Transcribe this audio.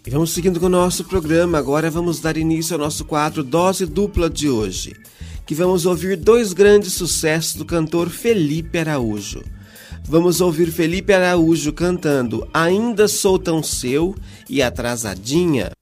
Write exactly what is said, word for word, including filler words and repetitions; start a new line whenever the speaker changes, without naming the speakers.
E vamos seguindo com o nosso programa. Agora vamos dar início ao nosso quadro Dose Dupla de hoje, que vamos ouvir dois grandes sucessos do cantor Felipe Araújo. Vamos ouvir Felipe Araújo cantando Ainda Sou Tão Seu e Atrasadinha.